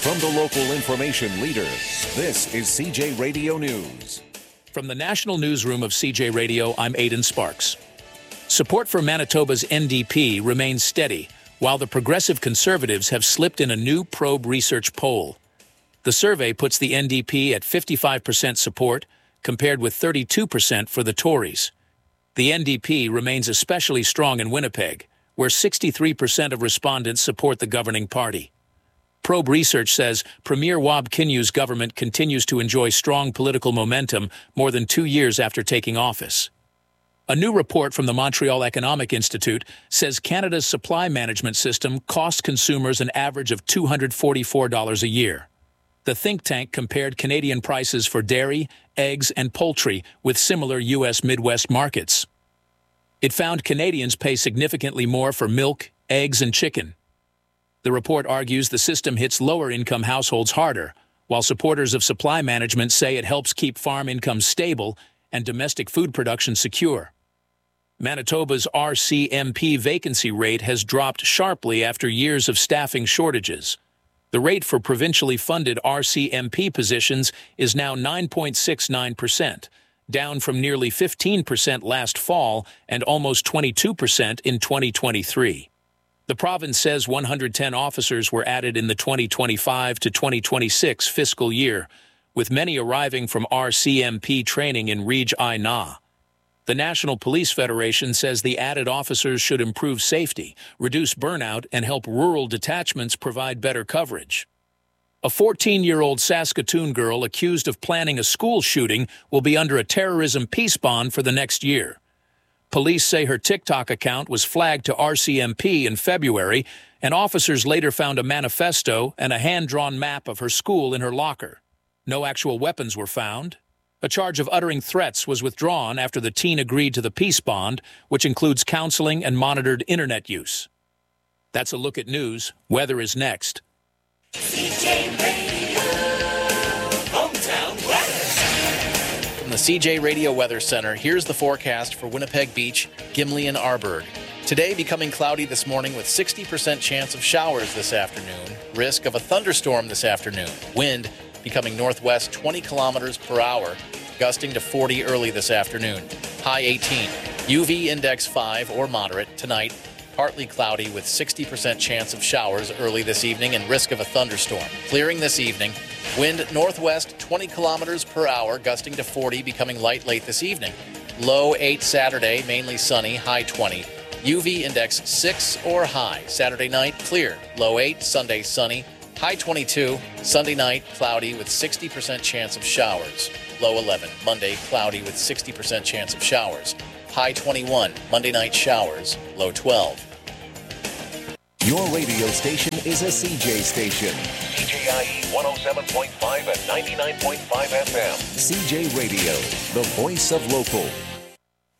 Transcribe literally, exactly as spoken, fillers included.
From the local information leader, this is C J Radio News. From the National Newsroom of C J Radio, I'm Aidan Sparks. Support for Manitoba's N D P remains steady, while the Progressive Conservatives have slipped in a new Probe Research poll. The survey puts the N D P at fifty-five percent support, compared with thirty-two percent for the Tories. The N D P remains especially strong in Winnipeg, where sixty-three percent of respondents support the governing party. Probe Research says Premier Wab Kinew's government continues to enjoy strong political momentum more than two years after taking office. A new report from the Montreal Economic Institute says Canada's supply management system costs consumers an average of two hundred forty-four dollars a year. The think tank compared Canadian prices for dairy, eggs, and poultry with similar U S Midwest markets. It found Canadians pay significantly more for milk, eggs, and chicken. The report argues the system hits lower-income households harder, while supporters of supply management say it helps keep farm incomes stable and domestic food production secure. Manitoba's R C M P vacancy rate has dropped sharply after years of staffing shortages. The rate for provincially funded R C M P positions is now nine point six nine percent, down from nearly fifteen percent last fall and almost twenty-two percent in twenty twenty-three. The province says one hundred ten officers were added in the twenty twenty-five to twenty twenty-six fiscal year, with many arriving from R C M P training in Reg I N A. The National Police Federation says the added officers should improve safety, reduce burnout, and help rural detachments provide better coverage. A fourteen-year-old Saskatoon girl accused of planning a school shooting will be under a terrorism peace bond for the next year. Police say her TikTok account was flagged to R C M P in February, and officers later found a manifesto and a hand-drawn map of her school in her locker. No actual weapons were found. A charge of uttering threats was withdrawn after the teen agreed to the peace bond, which includes counseling and monitored internet use. That's a look at news. Weather is next. C J Radio, hometown weather. From the C J Radio Weather Center, here's the forecast for Winnipeg Beach, Gimli, and Arborg. Today becoming cloudy this morning with sixty percent chance of showers this afternoon. Risk of a thunderstorm this afternoon. Wind becoming northwest twenty kilometers per hour, gusting to forty early this afternoon. High eighteen. U V index five or moderate tonight. Partly cloudy with sixty percent chance of showers early this evening and risk of a thunderstorm. Clearing this evening. Wind northwest twenty kilometers per hour, gusting to forty, becoming light late this evening. Low eight Saturday, mainly sunny, high twenty. U V index six or high. Saturday night, clear. Low eight, Sunday sunny. High twenty-two, Sunday night, cloudy with sixty percent chance of showers. Low eleven, Monday, cloudy with sixty percent chance of showers. High twenty-one, Monday night showers. Low twelve. Your radio station is a C J station. C J I E one oh seven point five and ninety-nine point five F M. C J Radio, the voice of local.